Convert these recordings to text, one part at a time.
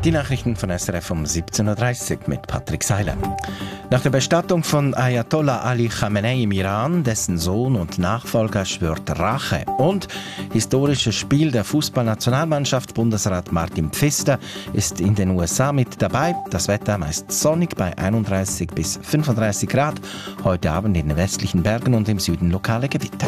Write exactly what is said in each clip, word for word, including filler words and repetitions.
Die Nachrichten von S R F um siebzehn Uhr dreißig mit Patrick Seiler. Nach der Bestattung von Ayatollah Ali Khamenei im Iran, dessen Sohn und Nachfolger schwört Rache, und historisches Spiel der Fußballnationalmannschaft, Bundesrat Martin Pfister ist in den U S A mit dabei. Das Wetter meist sonnig bei einunddreißig bis fünfunddreißig Grad. Heute Abend in den westlichen Bergen und im Süden lokale Gewitter.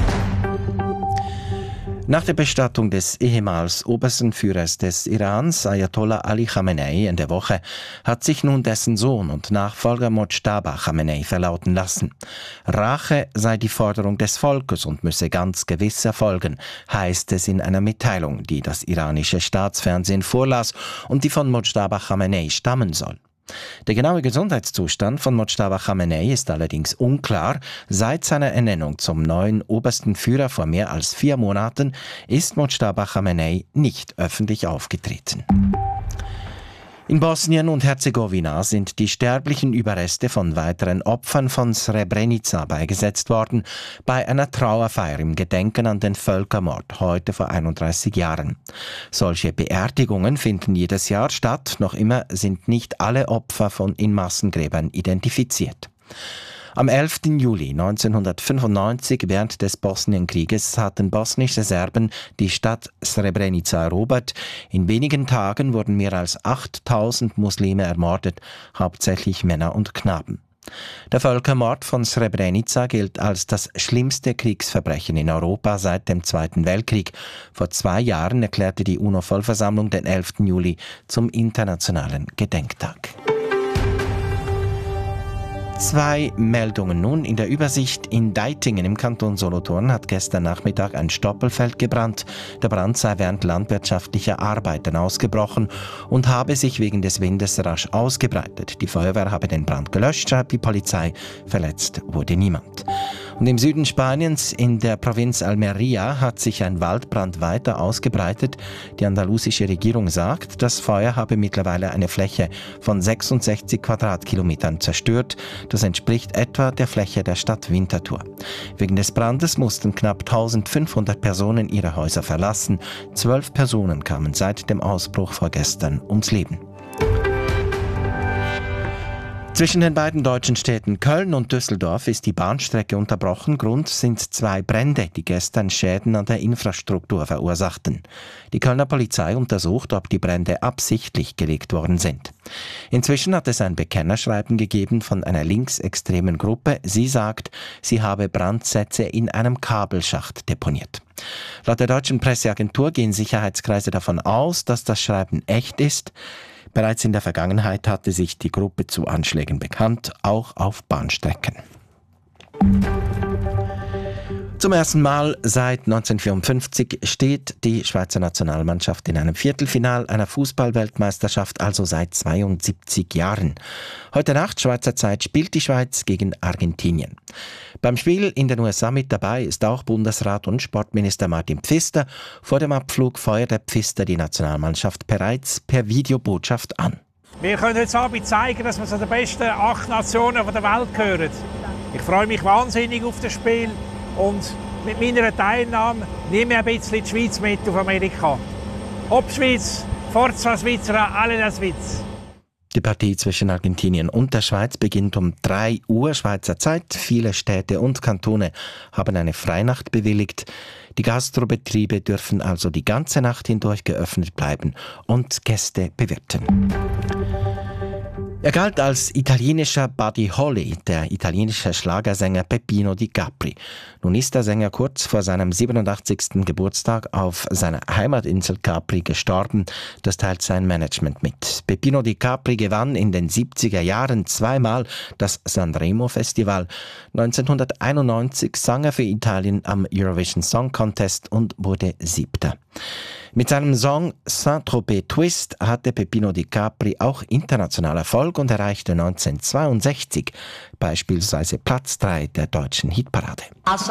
Nach der Bestattung des ehemals obersten Führers des Irans, Ayatollah Ali Khamenei, in der Woche, hat sich nun dessen Sohn und Nachfolger Mojtaba Khamenei verlauten lassen. Rache sei die Forderung des Volkes und müsse ganz gewiss erfolgen, heißt es in einer Mitteilung, die das iranische Staatsfernsehen vorlas und die von Mojtaba Khamenei stammen soll. Der genaue Gesundheitszustand von Mojtaba Khamenei ist allerdings unklar. Seit seiner Ernennung zum neuen obersten Führer vor mehr als vier Monaten ist Mojtaba Khamenei nicht öffentlich aufgetreten. In Bosnien und Herzegowina sind die sterblichen Überreste von weiteren Opfern von Srebrenica beigesetzt worden, bei einer Trauerfeier im Gedenken an den Völkermord heute vor einunddreißig Jahren. Solche Beerdigungen finden jedes Jahr statt, noch immer sind nicht alle Opfer von in Massengräbern identifiziert. Am elften Juli neunzehnhundertfünfundneunzig, während des Bosnienkrieges, hatten bosnische Serben die Stadt Srebrenica erobert. In wenigen Tagen wurden mehr als achttausend Muslime ermordet, hauptsächlich Männer und Knaben. Der Völkermord von Srebrenica gilt als das schlimmste Kriegsverbrechen in Europa seit dem Zweiten Weltkrieg. Vor zwei Jahren erklärte die UNO-Vollversammlung den elften Juli zum Internationalen Gedenktag. Zwei Meldungen nun. In der Übersicht: in Deitingen im Kanton Solothurn hat gestern Nachmittag ein Stoppelfeld gebrannt. Der Brand sei während landwirtschaftlicher Arbeiten ausgebrochen und habe sich wegen des Windes rasch ausgebreitet. Die Feuerwehr habe den Brand gelöscht, schreibt die Polizei. Verletzt wurde niemand. Und im Süden Spaniens, in der Provinz Almería, hat sich ein Waldbrand weiter ausgebreitet. Die andalusische Regierung sagt, das Feuer habe mittlerweile eine Fläche von sechsundsechzig Quadratkilometern zerstört. Das entspricht etwa der Fläche der Stadt Winterthur. Wegen des Brandes mussten knapp eintausendfünfhundert Personen ihre Häuser verlassen. Zwölf Personen kamen seit dem Ausbruch vorgestern ums Leben. Zwischen den beiden deutschen Städten Köln und Düsseldorf ist die Bahnstrecke unterbrochen. Grund sind zwei Brände, die gestern Schäden an der Infrastruktur verursachten. Die Kölner Polizei untersucht, ob die Brände absichtlich gelegt worden sind. Inzwischen hat es ein Bekennerschreiben gegeben von einer linksextremen Gruppe. Sie sagt, sie habe Brandsätze in einem Kabelschacht deponiert. Laut der deutschen Presseagentur gehen Sicherheitskreise davon aus, dass das Schreiben echt ist. Bereits in der Vergangenheit hatte sich die Gruppe zu Anschlägen bekannt, auch auf Bahnstrecken. Zum ersten Mal seit neunzehnhundertvierundfünfzig steht die Schweizer Nationalmannschaft in einem Viertelfinal einer Fußball-Weltmeisterschaft, also seit zweiundsiebzig Jahren. Heute Nacht, Schweizer Zeit, spielt die Schweiz gegen Argentinien. Beim Spiel in den U S A mit dabei ist auch Bundesrat und Sportminister Martin Pfister. Vor dem Abflug feuerte Pfister die Nationalmannschaft bereits per Videobotschaft an. Wir können heute Abend zeigen, dass wir zu den besten acht Nationen der Welt gehören. Ich freue mich wahnsinnig auf das Spiel. Und mit meiner Teilnahme nehme ich ein bisschen die Schweiz mit auf Amerika. Ob Schweiz, Forza Svizzera, alle la Schweiz. Die Partie zwischen Argentinien und der Schweiz beginnt um drei Uhr Schweizer Zeit. Viele Städte und Kantone haben eine Freinacht bewilligt. Die Gastrobetriebe dürfen also die ganze Nacht hindurch geöffnet bleiben und Gäste bewirten. Er galt als italienischer Buddy Holly, der italienische Schlagersänger Peppino Di Capri. Nun ist der Sänger kurz vor seinem siebenundachtzigsten Geburtstag auf seiner Heimatinsel Capri gestorben. Das teilt sein Management mit. Peppino Di Capri gewann in den siebziger Jahren zweimal das Sanremo Festival. neunzehnhunderteinundneunzig sang er für Italien am Eurovision Song Contest und wurde Siebter. Mit seinem Song Saint-Tropez Twist hatte Peppino Di Capri auch international Erfolg und erreichte neunzehnhundertzweiundsechzig beispielsweise Platz drei der deutschen Hitparade.